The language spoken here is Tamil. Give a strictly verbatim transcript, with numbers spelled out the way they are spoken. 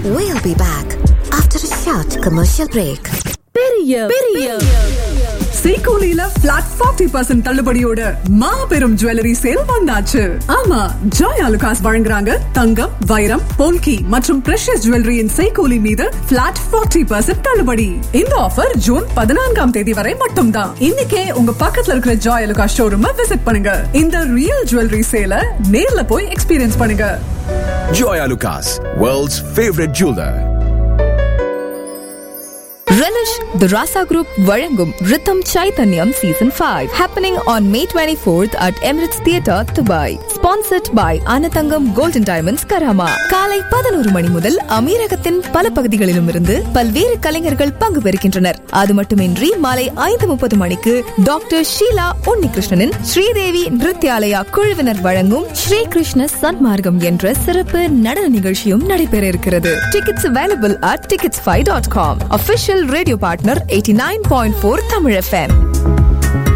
We'll be back after a short commercial break. பெரிய பெரிய சீகோலில பிளாட் forty percent தள்ளுபடியோட மாபெரும் ஜுவல்லரி சேல் வந்தாச்சு. ஆமா, ஜாய் ஆலுகாஸ் வழங்குறாங்க தங்கம், வைரம், போல்கி மற்றும் பிரஷியஸ் ஜுவல்லரியின் சீகோலி மீது பிளாட் forty percent தள்ளுபடி. இந்த ஆஃபர் ஜூன் பதினான்காம் தேதி வரை மட்டும்தான். இன்னைக்கே உங்க பக்கத்துல இருக்கிற ஜாய் ஆலுகாஸ் ஷோரூம் விசிட் பண்ணுங்க. இந்த ரியல் ஜுவல்லரி சேல நேர்ல போய் எக்ஸ்பீரியன்ஸ் பண்ணுங்க. Joy Alucas, world's favorite jeweler. Relish the Rasa Group வழங்கும் Rhythm Chaitanyam Season five happening on May twenty-fourth at Emirates Theatre, Dubai. Sponsored by Anatangam Golden Diamonds, Karama. காலை பதினோரு மணி முதல் அமீரகத்தின் பல பகுதிகளிலும் இருந்து பல்வேறு கலைஞர்கள் பங்கு பெறுகின்றனர். அது மட்டுமின்றி மாலை ஐந்து முப்பது மணிக்கு டாக்டர் ஷீலா உன்னிகிருஷ்ணனின் ஸ்ரீதேவி நிருத்யாலயா குழுவினர் வழங்கும் ஸ்ரீ கிருஷ்ண சன்மார்க்கம் என்ற சிறப்பு நடன நிகழ்ச்சியும் நடைபெற இருக்கிறது. Tickets available at tickets five dot com. Official radio partner eighty-nine point four Tamil F M.